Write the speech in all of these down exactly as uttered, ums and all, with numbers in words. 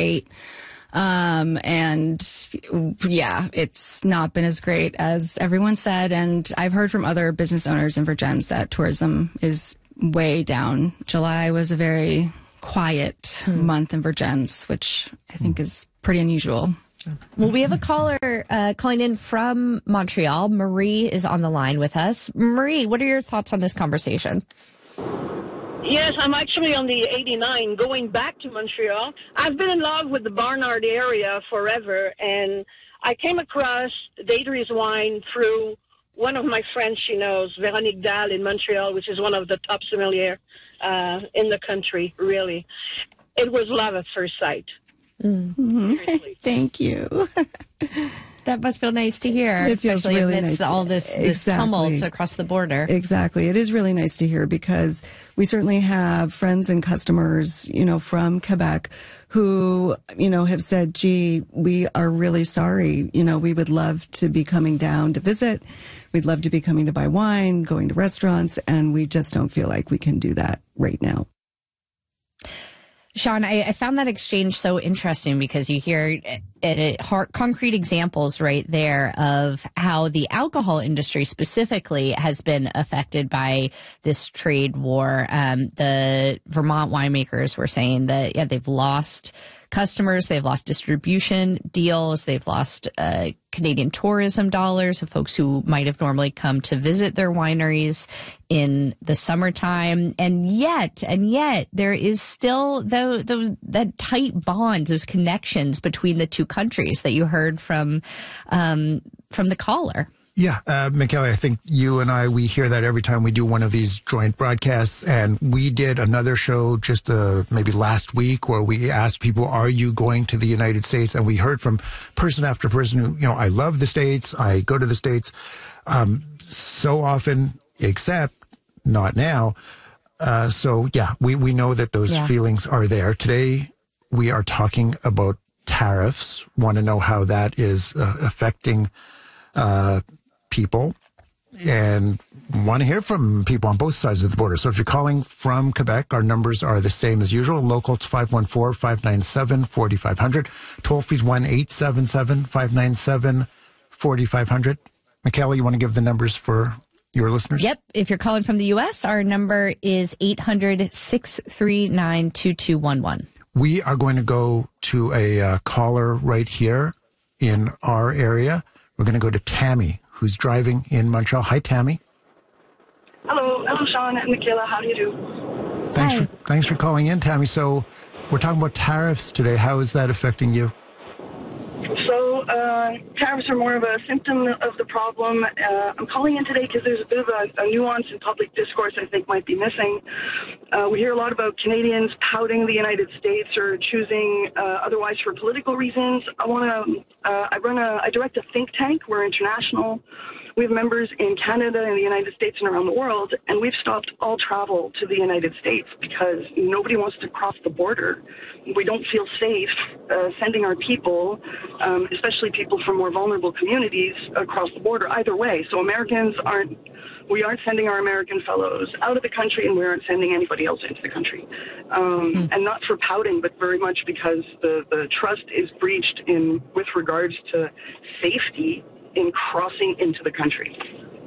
great. Um, and yeah, it's not been as great as everyone said. And I've heard from other business owners in Vergennes that tourism is way down. July was a very quiet hmm. month in Vergennes, which I think is pretty unusual. Well, we have a caller uh, calling in from Montreal. Marie is on the line with us. Marie, what are your thoughts on this conversation? Yes, I'm actually on the eighty-nine going back to Montreal. I've been in love with the Barnard area forever, and I came across Daedry's wine through one of my friends she knows, Véronique Dalle in Montreal, which is one of the top sommeliers uh, in the country, really. It was love at first sight. Mm-hmm. Thank you. That must feel nice to hear, it feels especially really amidst nice. all this, this exactly. tumult across the border. Exactly. It is really nice to hear because we certainly have friends and customers, you know, from Quebec who, you know, have said, gee, we are really sorry. You know, we would love to be coming down to visit. We'd love to be coming to buy wine, going to restaurants, and we just don't feel like we can do that right now. Sean, I, I found that exchange so interesting because you hear it, it, hard, concrete examples right there of how the alcohol industry specifically has been affected by this trade war. Um, the Vermont winemakers were saying that, yeah, they've lost customers, they've lost distribution deals, they've lost uh, Canadian tourism dollars of folks who might have normally come to visit their wineries in the summertime. And yet, and yet, there is still the, the, that tight bond, those connections between the two countries that you heard from um, from the caller. Yeah, uh, McKelly, I think you and I, we hear that every time we do one of these joint broadcasts. And we did another show just uh, maybe last week where we asked people, are you going to the United States? And we heard from person after person who, you know, I love the States. I go to the States um, so often, except not now. Uh, so, yeah, we, we know that those yeah. feelings are there. Today, we are talking about tariffs. Want to know how that is uh, affecting uh people, and want to hear from people on both sides of the border. So if you're calling from Quebec, our numbers are the same as usual. Local, it's five one four, five nine seven, four five zero zero. Toll free is one eight seven seven, five nine seven, four five zero zero. McKelly, you want to give the numbers for your listeners? Yep. If you're calling from the U S, our number is eight hundred, six three nine, two two one one. We are going to go to a uh, caller right here in our area. We're going to go to Tammy, who's driving in Montreal. Hi, Tammy. Hello. Hello, Sean and Michaela. How do you do? Thanks Hi. for, thanks for calling in, Tammy. So we're talking about tariffs today. How is that affecting you? So uh, tariffs are more of a symptom of the problem. Uh, I'm calling in today because there's a bit of a, a nuance in public discourse I think might be missing. Uh, we hear a lot about Canadians pouting the United States or choosing uh, otherwise for political reasons. I want to. Uh, I run a. I direct a think tank. We're international. We have members in Canada and the United States and around the world, and we've stopped all travel to the United States because nobody wants to cross the border. We don't feel safe uh, sending our people, um, especially people from more vulnerable communities, across the border either way. So Americans aren't, we aren't sending our American fellows out of the country, and we aren't sending anybody else into the country. Um, mm. And not for pouting, but very much because the, the trust is breached in with regards to safety in crossing into the country.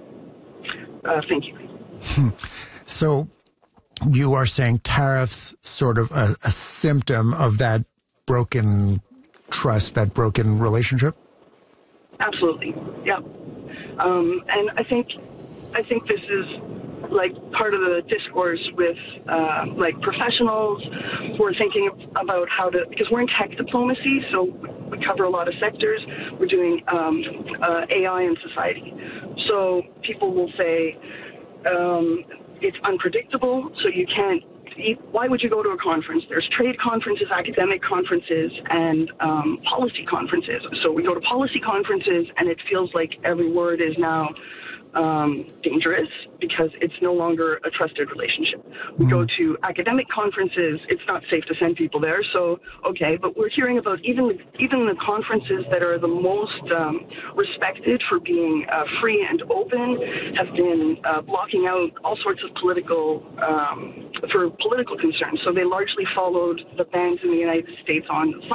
Uh, thank you. Hmm. So you are saying tariffs sort of a, a symptom of that broken trust, that broken relationship? Absolutely. Yeah. Um, and I think, I think this is like part of the discourse with uh, like professionals who are thinking about how to, because we're in tech diplomacy, so we cover a lot of sectors. We're doing um, uh, A I in society. So people will say um, it's unpredictable, so you can't, why would you go to a conference? There's trade conferences, academic conferences, and um, policy conferences. So we go to policy conferences, and it feels like every word is now um, dangerous because it's no longer a trusted relationship. We go to academic conferences, it's not safe to send people there, so okay, but we're hearing about even even the conferences that are the most um, respected for being uh, free and open have been uh, blocking out all sorts of political, um, for political concerns. So they largely followed the bans in the United States on